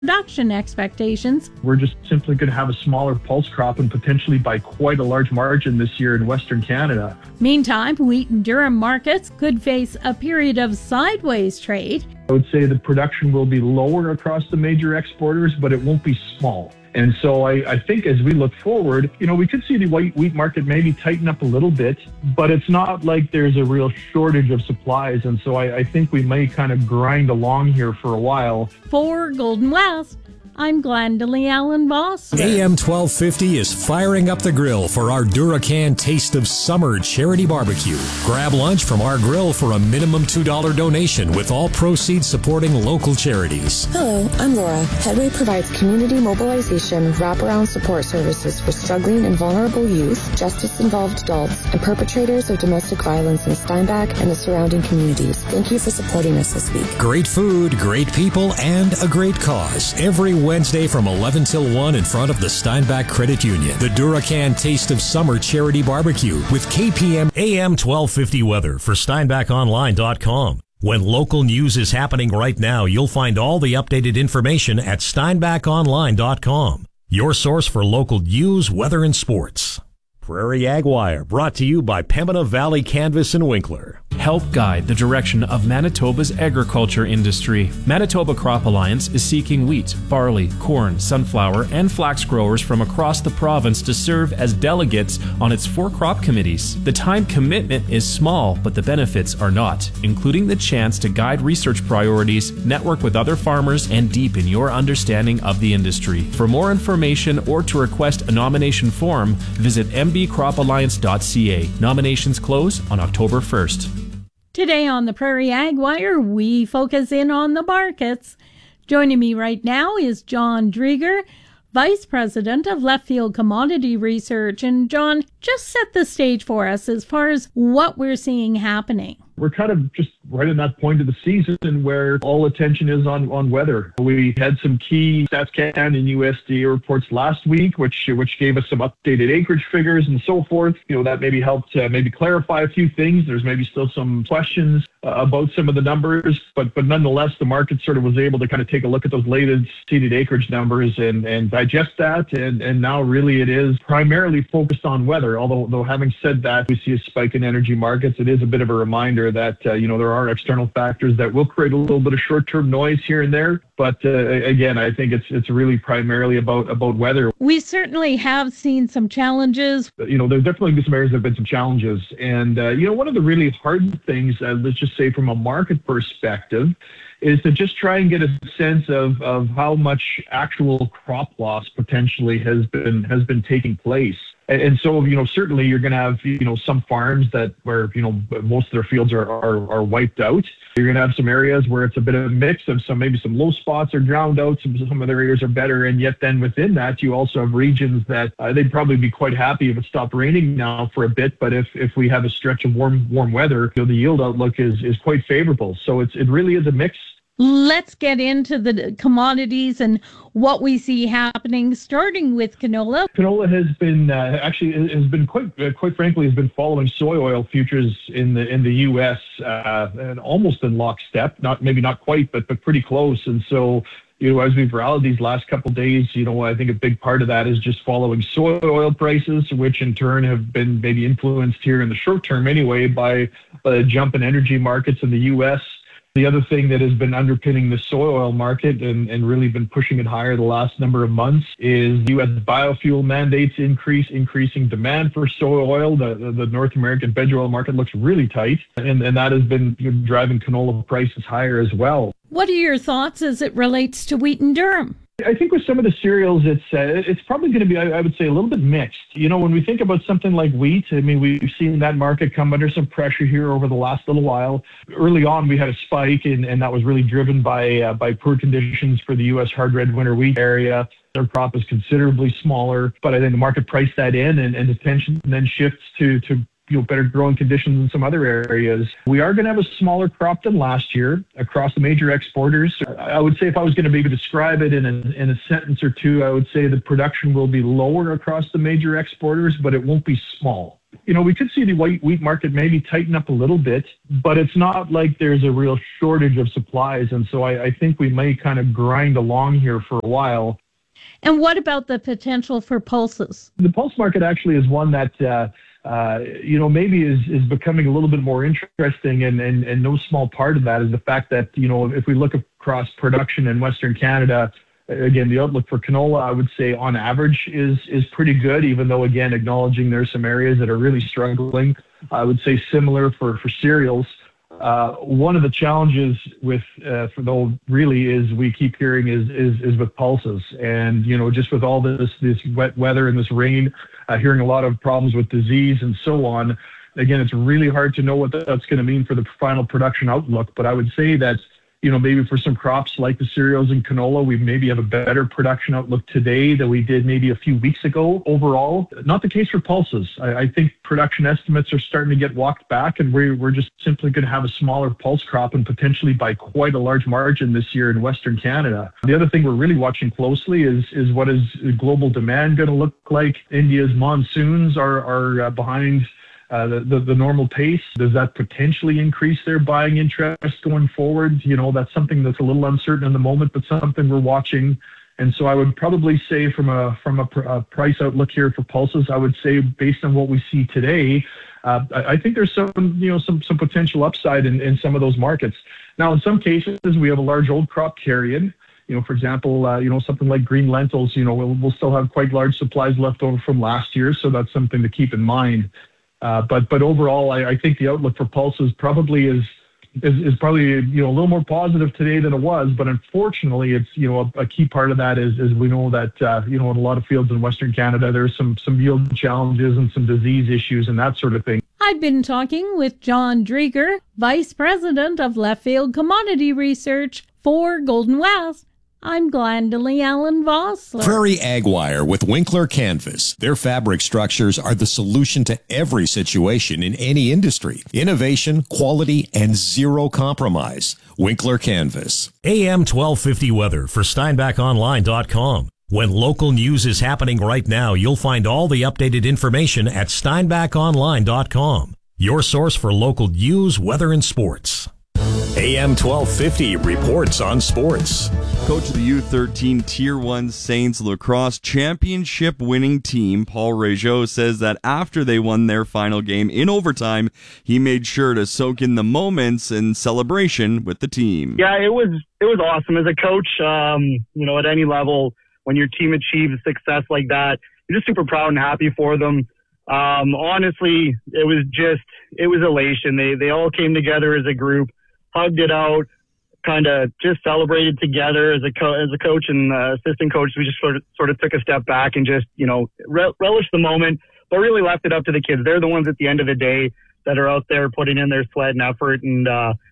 production expectations. We're just simply going to have a smaller pulse crop and potentially by quite a large margin this year in Western Canada. Meantime, wheat and durum markets could face a period of sideways trade. I would say the production will be lower across the major exporters, but it won't be small. And so I think as we look forward, we could see the white wheat market maybe tighten up a little bit, but it's not like there's a real shortage of supplies. And so I think we may kind of grind along here for a while. For Golden West, I'm Glendalee Allen Boss. AM 1250 is firing up the grill for our Duracan Taste of Summer charity barbecue. Grab lunch from our grill for a minimum $2 donation with all proceeds supporting local charities. Hello, I'm Laura. Headway provides community mobilization, wraparound support services for struggling and vulnerable youth, justice-involved adults, and perpetrators of domestic violence in Steinbach and the surrounding communities. Thank you for supporting us this week. Great food, great people, and a great cause. Every Wednesday from 11 till 1 in front of the Steinbach Credit Union. The Duracan Taste of Summer charity barbecue with KPM AM 1250 weather for SteinbachOnline.com. When local news is happening right now, you'll find all the updated information at SteinbachOnline.com. Your source for local news, weather, and sports. Prairie Ag Wire, brought to you by Pembina Valley Canvas and Winkler. Help guide the direction of Manitoba's agriculture industry. Manitoba Crop Alliance is seeking wheat, barley, corn, sunflower, and flax growers from across the province to serve as delegates on its 4 crop committees. The time commitment is small, but the benefits are not, including the chance to guide research priorities, network with other farmers, and deepen your understanding of the industry. For more information or to request a nomination form, visit mbcropalliance.ca. Nominations close on October 1st. Today on the Prairie Ag Wire, we focus in on the markets. Joining me right now is John Drieger, Vice President of Left Field Commodity Research. And John, just set the stage for us as far as what we're seeing happening. We're kind of just right in that point of the season where all attention is on weather. We had some key StatsCan and USDA reports last week, which gave us some updated acreage figures and so forth. That maybe helped maybe clarify a few things. There's maybe still some questions about some of the numbers, but nonetheless, the market sort of was able to kind of take a look at those latest seeded acreage numbers and digest that. And now really it is primarily focused on weather. Although having said that, we see a spike in energy markets. It is a bit of a reminder that, there are external factors that will create a little bit of short-term noise here and there. But again, I think it's really primarily about weather. We certainly have seen some challenges. There's definitely been some areas that have been some challenges. And, one of the really hard things, let's just say from a market perspective, is to just try and get a sense of how much actual crop loss potentially has been taking place. And so, certainly you're going to have, some farms where most of their fields are wiped out. You're going to have some areas where it's a bit of a mix of maybe some low spots are drowned out. Some other areas are better. And yet then within that, you also have regions that they'd probably be quite happy if it stopped raining now for a bit. But if we have a stretch of warm weather, the yield outlook is quite favorable. So it really is a mix. Let's get into the commodities and what we see happening, starting with canola. Canola has been quite frankly, has been following soy oil futures in the U.S. And almost in lockstep. Maybe not quite, but pretty close. And so, as we've rallied these last couple of days, I think a big part of that is just following soy oil prices, which in turn have been maybe influenced here in the short term anyway by a jump in energy markets in the U.S. The other thing that has been underpinning the soy oil market and really been pushing it higher the last number of months is U.S. biofuel mandates increasing demand for soy oil. The North American veg oil market looks really tight, and that has been driving canola prices higher as well. What are your thoughts as it relates to wheat and durum? I think with some of the cereals, it's probably going to be, I would say, a little bit mixed. When we think about something like wheat, we've seen that market come under some pressure here over the last little while. Early on, we had a spike, and that was really driven by poor conditions for the U.S. hard red winter wheat area. Their crop is considerably smaller, but I think the market priced that in, and attention then shifts to better growing conditions in some other areas. We are going to have a smaller crop than last year across the major exporters. I would say if I was going to maybe describe it in a sentence or two, I would say the production will be lower across the major exporters, but it won't be small. We could see the white wheat market maybe tighten up a little bit, but it's not like there's a real shortage of supplies. And so I think we may kind of grind along here for a while. And what about the potential for pulses? The pulse market actually is one that, maybe is becoming a little bit more interesting. And no small part of that is the fact that, if we look across production in Western Canada, again, the outlook for canola, I would say on average is pretty good, even though, again, acknowledging there's some areas that are really struggling. I would say similar for cereals. One of the challenges with, really is we keep hearing is with pulses. And, just with all this wet weather and this rain, hearing a lot of problems with disease and so on. Again, it's really hard to know what that's going to mean for the final production outlook. But I would say that, maybe for some crops like the cereals and canola, we maybe have a better production outlook today than we did maybe a few weeks ago overall. Not the case for pulses. I think production estimates are starting to get walked back, and we're just simply going to have a smaller pulse crop and potentially by quite a large margin this year in Western Canada. The other thing we're really watching closely is what is global demand going to look like. India's monsoons are behind the normal pace. Does that potentially increase their buying interest going forward? That's something that's a little uncertain in the moment, but something we're watching. And so I would probably say from a price outlook here for pulses, I would say based on what we see today, I think there's some potential upside in some of those markets. Now, in some cases, we have a large old crop carry-in. For example, something like green lentils, we'll still have quite large supplies left over from last year. So that's something to keep in mind. But overall, I think the outlook for pulses probably is probably a little more positive today than it was. But unfortunately, it's a key part of that is we know that in a lot of fields in Western Canada there's some yield challenges and some disease issues and that sort of thing. I've been talking with John Drieger, Vice President of Left Field Commodity Research for Golden West. I'm Glendalee Allen Vossler. Prairie Ag Wire with Winkler Canvas. Their fabric structures are the solution to every situation in any industry. Innovation, quality, and zero compromise. Winkler Canvas. AM 1250 weather for SteinbachOnline.com. When local news is happening right now, you'll find all the updated information at SteinbachOnline.com. Your source for local news, weather, and sports. AM 1250 reports on sports. Coach of the U13 Tier 1 Saints lacrosse championship winning team, Paul Régeau, says that after they won their final game in overtime, he made sure to soak in the moments and celebration with the team. Yeah, it was awesome. As a coach, at any level, when your team achieves success like that, you're just super proud and happy for them. Honestly, it was elation. They all came together as a group, hugged it out, kind of just celebrated together as a coach and assistant coach. We just sort of took a step back and just, relished the moment, but really left it up to the kids. They're the ones at the end of the day that are out there putting in their sweat and effort. And,